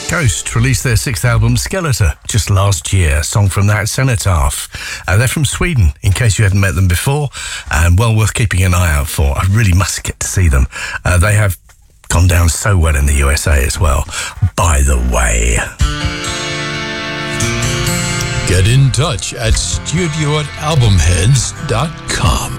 Ghost released their sixth album, Skeletor, just last year. A song from that, Cenotaph. They're from Sweden, in case you hadn't met them before, and well worth keeping an eye out for. I really must get to see them. They have gone down so well in the USA as well, by the way. Get in touch at studio@albumheads.com.